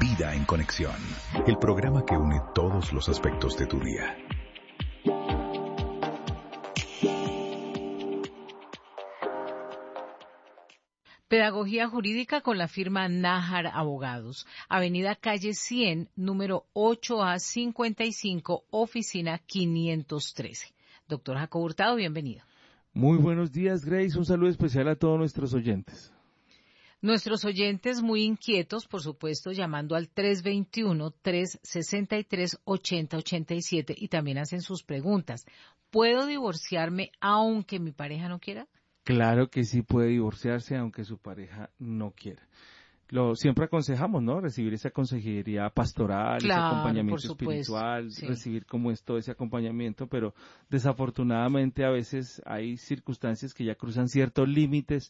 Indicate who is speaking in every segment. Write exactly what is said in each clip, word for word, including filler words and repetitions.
Speaker 1: Vida en Conexión, el programa que une todos los aspectos de tu día.
Speaker 2: Pedagogía Jurídica con la firma Nájar Abogados. Avenida Calle cien, número ocho A cincuenta y cinco, oficina quinientos trece. Doctor Jacobo Hurtado, bienvenido.
Speaker 3: Muy buenos días, Grace. Un saludo especial a todos nuestros oyentes.
Speaker 2: Nuestros oyentes muy inquietos, por supuesto, llamando al tres veintiuno, tres sesenta y tres, ochenta ochenta y siete y también hacen sus preguntas. ¿Puedo divorciarme aunque mi pareja no quiera?
Speaker 3: Claro que sí puede divorciarse aunque su pareja no quiera. Lo siempre aconsejamos, ¿no? Recibir esa consejería pastoral,
Speaker 2: claro,
Speaker 3: ese acompañamiento espiritual, sí. Recibir como es todo ese acompañamiento, pero desafortunadamente a veces hay circunstancias que ya cruzan ciertos límites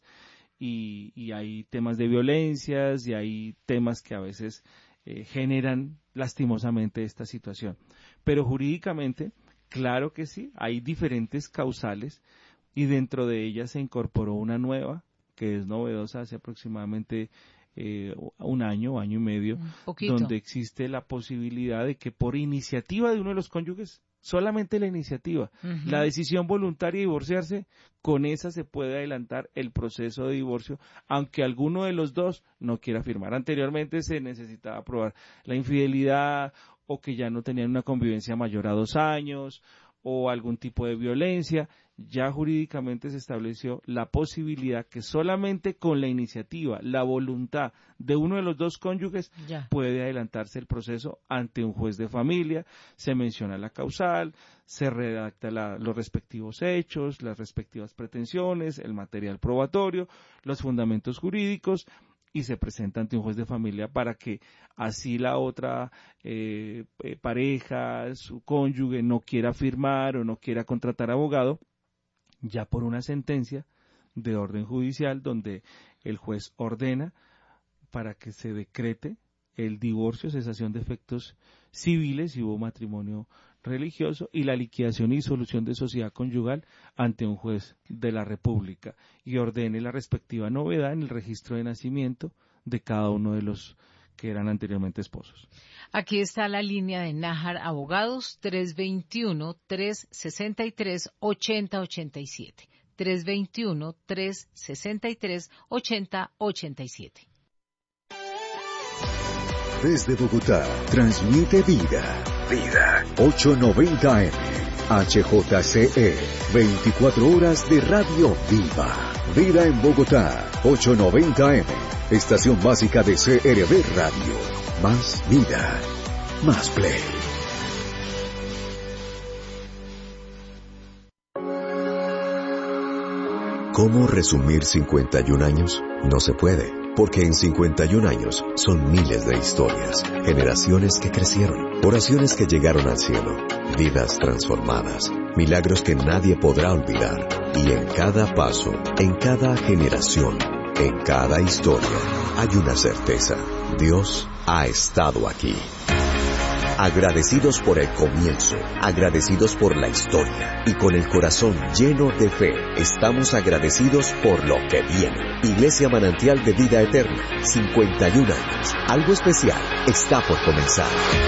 Speaker 3: y, y hay temas de violencias y hay temas que a veces eh, generan lastimosamente esta situación. Pero jurídicamente, claro que sí, hay diferentes causales y dentro de ellas se incorporó una nueva que es novedosa hace aproximadamente eh, un año, año y medio, donde existe la posibilidad de que por iniciativa de uno de los cónyuges, solamente la iniciativa, uh-huh. la decisión voluntaria de divorciarse, con esa se puede adelantar el proceso de divorcio, aunque alguno de los dos no quiera firmar. Anteriormente se necesitaba probar la infidelidad o que ya no tenían una convivencia mayor a dos años o algún tipo de violencia. Ya jurídicamente se estableció la posibilidad que solamente con la iniciativa, la voluntad de uno de los dos cónyuges ya. Puede adelantarse el proceso ante un juez de familia, se menciona la causal, se redacta la, los respectivos hechos, las respectivas pretensiones, el material probatorio, los fundamentos jurídicos, y se presenta ante un juez de familia para que así la otra eh, eh, pareja, su cónyuge no quiera firmar o no quiera contratar abogado, ya por una sentencia de orden judicial donde el juez ordena para que se decrete el divorcio, cesación de efectos civiles si hubo matrimonio religioso y la liquidación y disolución de sociedad conyugal ante un juez de la República y ordene la respectiva novedad en el registro de nacimiento de cada uno de los que eran anteriormente esposos.
Speaker 2: Aquí está la línea de Nájar Abogados, tres veintiuno, tres sesenta y tres, ochenta ochenta y siete. tres veintiuno, tres sesenta y tres, ochenta ochenta y siete.
Speaker 1: Desde Bogotá, transmite Vida. Vida. ochocientos noventa A M. H J C E. veinticuatro horas de radio viva. Vida en Bogotá. ochocientos noventa A M. Estación básica de C R V Radio. Más vida. Más play. ¿Cómo resumir cincuenta y un años? No se puede, porque en cincuenta y un años son miles de historias, generaciones que crecieron, oraciones que llegaron al cielo, vidas transformadas, milagros que nadie podrá olvidar. Y en cada paso, en cada generación, en cada historia, hay una certeza: Dios ha estado aquí. Agradecidos por el comienzo, agradecidos por la historia y con el corazón lleno de fe, estamos agradecidos por lo que viene. Iglesia Manantial de Vida Eterna, cincuenta y un años. Algo especial está por comenzar.